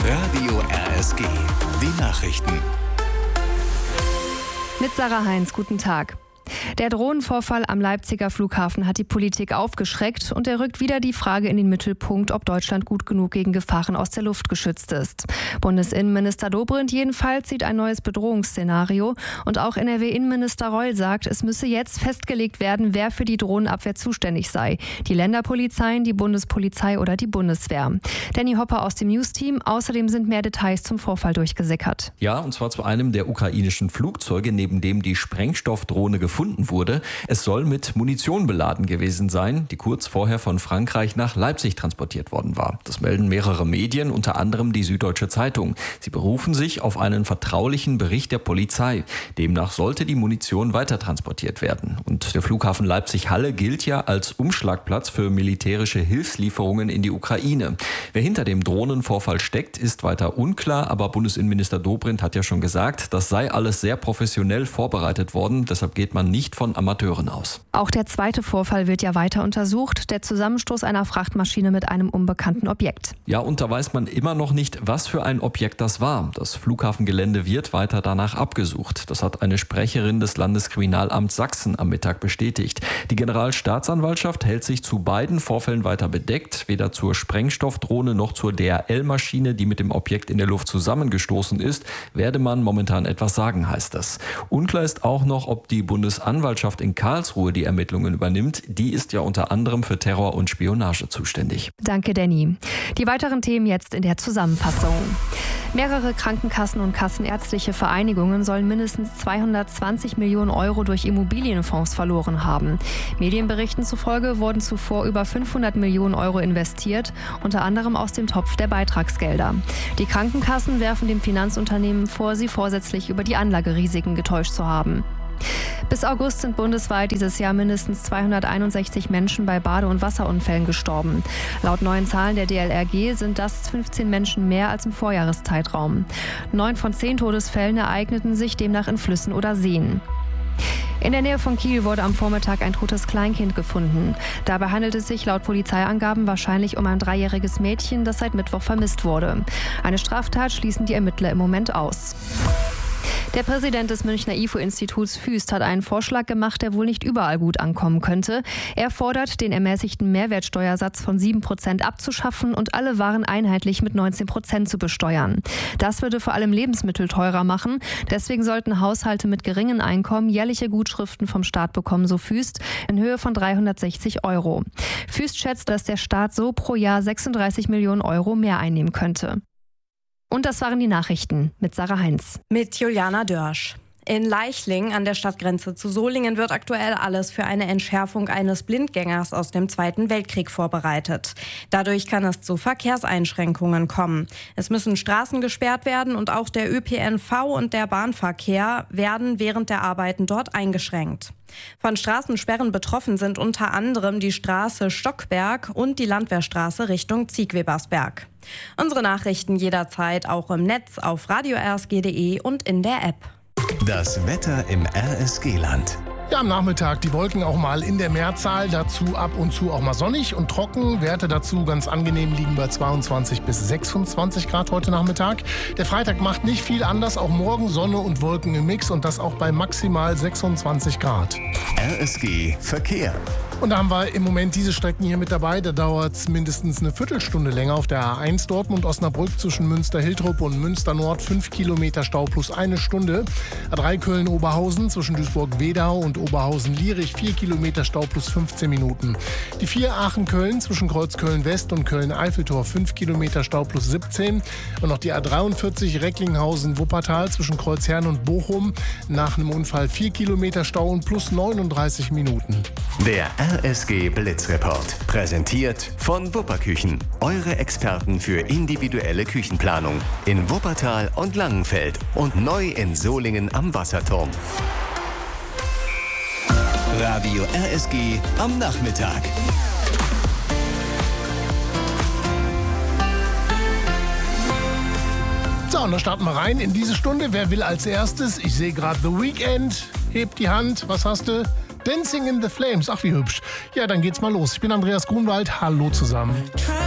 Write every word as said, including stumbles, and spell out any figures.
Radio R S G, die Nachrichten. Mit Sarah Heinz, guten Tag. Der Drohnenvorfall am Leipziger Flughafen hat die Politik aufgeschreckt und er rückt wieder die Frage in den Mittelpunkt, ob Deutschland gut genug gegen Gefahren aus der Luft geschützt ist. Bundesinnenminister Dobrindt jedenfalls sieht ein neues Bedrohungsszenario und auch N R W-Innenminister Reul sagt, es müsse jetzt festgelegt werden, wer für die Drohnenabwehr zuständig sei. Die Länderpolizeien, die Bundespolizei oder die Bundeswehr. Danny Hopper aus dem News-Team. Außerdem sind mehr Details zum Vorfall durchgesickert. Ja, und zwar zu einem der ukrainischen Flugzeuge, neben dem die Sprengstoffdrohne gefunden wurde. Es soll mit Munition beladen gewesen sein, die kurz vorher von Frankreich nach Leipzig transportiert worden war. Das melden mehrere Medien, unter anderem die Süddeutsche Zeitung. Sie berufen sich auf einen vertraulichen Bericht der Polizei. Demnach sollte die Munition weitertransportiert werden. Und der Flughafen Leipzig-Halle gilt ja als Umschlagplatz für militärische Hilfslieferungen in die Ukraine. Wer hinter dem Drohnenvorfall steckt, ist weiter unklar, aber Bundesinnenminister Dobrindt hat ja schon gesagt, das sei alles sehr professionell vorbereitet worden. Deshalb geht man nicht von Amateuren aus. Auch der zweite Vorfall wird ja weiter untersucht, der Zusammenstoß einer Frachtmaschine mit einem unbekannten Objekt. Ja, und da weiß man immer noch nicht, was für ein Objekt das war. Das Flughafengelände wird weiter danach abgesucht. Das hat eine Sprecherin des Landeskriminalamts Sachsen am Mittag bestätigt. Die Generalstaatsanwaltschaft hält sich zu beiden Vorfällen weiter bedeckt. Weder zur Sprengstoffdrohne noch zur D H L-Maschine, die mit dem Objekt in der Luft zusammengestoßen ist, werde man momentan etwas sagen, heißt das. Unklar ist auch noch, ob die Bundesanwaltschaft in Karlsruhe die Ermittlungen übernimmt. Die ist ja unter anderem für Terror und Spionage zuständig. Danke, Danny. Die weiteren Themen jetzt in der Zusammenfassung. Mehrere Krankenkassen und kassenärztliche Vereinigungen sollen mindestens zweihundertzwanzig Millionen Euro durch Immobilienfonds verloren haben. Medienberichten zufolge wurden zuvor über fünfhundert Millionen Euro investiert, unter anderem aus dem Topf der Beitragsgelder. Die Krankenkassen werfen dem Finanzunternehmen vor, sie vorsätzlich über die Anlagerisiken getäuscht zu haben. Bis August sind bundesweit dieses Jahr mindestens zweihunderteinundsechzig Menschen bei Bade- und Wasserunfällen gestorben. Laut neuen Zahlen der D L R G sind das fünfzehn Menschen mehr als im Vorjahreszeitraum. Neun von zehn Todesfällen ereigneten sich demnach in Flüssen oder Seen. In der Nähe von Kiel wurde am Vormittag ein totes Kleinkind gefunden. Dabei handelt es sich laut Polizeiangaben wahrscheinlich um ein dreijähriges Mädchen, das seit Mittwoch vermisst wurde. Eine Straftat schließen die Ermittler im Moment aus. Der Präsident des Münchner I F O-Instituts Füst hat einen Vorschlag gemacht, der wohl nicht überall gut ankommen könnte. Er fordert, den ermäßigten Mehrwertsteuersatz von sieben Prozent abzuschaffen und alle Waren einheitlich mit neunzehn Prozent zu besteuern. Das würde vor allem Lebensmittel teurer machen. Deswegen sollten Haushalte mit geringen Einkommen jährliche Gutschriften vom Staat bekommen, so Füst, in Höhe von dreihundertsechzig Euro. Füst schätzt, dass der Staat so pro Jahr sechsunddreißig Millionen Euro mehr einnehmen könnte. Und das waren die Nachrichten mit Sarah Heinz. Mit Juliana Dörsch. In Leichlingen an der Stadtgrenze zu Solingen wird aktuell alles für eine Entschärfung eines Blindgängers aus dem Zweiten Weltkrieg vorbereitet. Dadurch kann es zu Verkehrseinschränkungen kommen. Es müssen Straßen gesperrt werden und auch der Ö P N V und der Bahnverkehr werden während der Arbeiten dort eingeschränkt. Von Straßensperren betroffen sind unter anderem die Straße Stockberg und die Landwehrstraße Richtung Ziegwebersberg. Unsere Nachrichten jederzeit auch im Netz auf radio r s g punkt d e und in der App. Das Wetter im R S G-Land. Ja, am Nachmittag die Wolken auch mal in der Mehrzahl, dazu ab und zu auch mal sonnig und trocken. Werte dazu ganz angenehm liegen bei zweiundzwanzig bis sechsundzwanzig Grad heute Nachmittag. Der Freitag macht nicht viel anders, auch morgen Sonne und Wolken im Mix und das auch bei maximal sechsundzwanzig Grad. R S G Verkehr. Und da haben wir im Moment diese Strecken hier mit dabei. Da dauert es mindestens eine Viertelstunde länger auf der A eins Dortmund-Osnabrück zwischen Münster-Hiltrup und Münster-Nord. Fünf Kilometer Stau plus eine Stunde. A drei Köln-Oberhausen zwischen Duisburg-Wedau und Oberhausen-Lierich. Vier Kilometer Stau plus fünfzehn Minuten. Die vier Aachen-Köln zwischen Kreuz-Köln-West und Köln-Eiffeltor. Fünf Kilometer Stau plus siebzehn. Und noch die A dreiundvierzig Recklinghausen-Wuppertal zwischen Kreuzherrn und Bochum. Nach einem Unfall vier Kilometer Stau und plus neununddreißig Minuten. Der R S G Blitzreport. Präsentiert von Wupperküchen. Eure Experten für individuelle Küchenplanung. In Wuppertal und Langenfeld. Und neu in Solingen am Wasserturm. Radio R S G am Nachmittag. So, und dann starten wir rein in diese Stunde. Wer will als erstes? Ich sehe gerade The Weeknd. Hebt die Hand. Was hast du? Dancing in the Flames. Ach, wie hübsch. Ja, dann geht's mal los. Ich bin Andreas Grunwald. Hallo zusammen.